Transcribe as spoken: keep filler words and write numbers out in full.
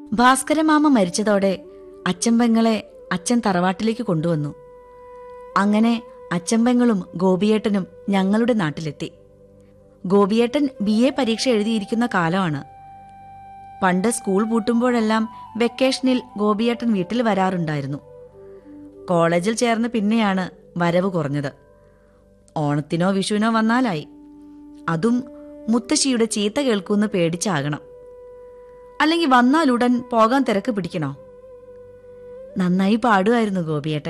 ഭാസ്കരമാമ മരിച്ചതോടെ അച്ചമ്പെങ്ങളെ അച്ഛൻ തറവാട്ടിലേക്ക് കൊണ്ടുവന്നു. അങ്ങനെ അച്ചമ്പെങ്ങളും ഗോപിയേട്ടനും ഞങ്ങളുടെ നാട്ടിലെത്തി. ഗോപിയേട്ടൻ ബി എ പരീക്ഷ എഴുതിയിരിക്കുന്ന കാലമാണ്. പണ്ട് സ്കൂൾ പൂട്ടുമ്പോഴെല്ലാം വെക്കേഷനിൽ ഗോപിയേട്ടൻ വീട്ടിൽ വരാറുണ്ടായിരുന്നു. കോളേജിൽ ചേർന്ന് പിന്നെയാണ് വരവ് കുറഞ്ഞത്. ഓണത്തിനോ വിഷുവിനോ വന്നാലായി. അതും മുത്തശ്ശിയുടെ ചീത്ത കേൾക്കുമെന്ന് പേടിച്ചാകണം. അല്ലെങ്കിൽ വന്നാലുടൻ പോകാൻ തിരക്ക് പിടിക്കണോ? നന്നായി പാടുമായിരുന്നു ഗോപിയേട്ടൻ.